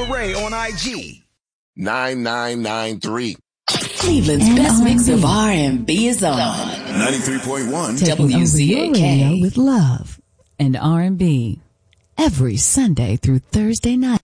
Ray on IG. 9993. Cleveland's best mix of R&B is on. 93.1 WZAK. With love and R&B every Sunday through Thursday night.